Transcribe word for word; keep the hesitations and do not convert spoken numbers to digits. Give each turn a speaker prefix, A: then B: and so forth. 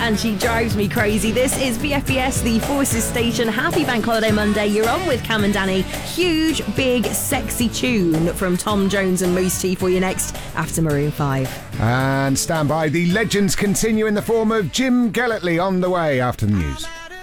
A: and she drives me crazy. This is B F B S, the Forces Station. Happy Bank Holiday Monday. You're on with Cam and Danny. Huge, big, sexy tune from Tom Jones and Mousse T for you next after Maroon five.
B: And stand by. The legends continue in the form of Jim Gellertley on the way after the news.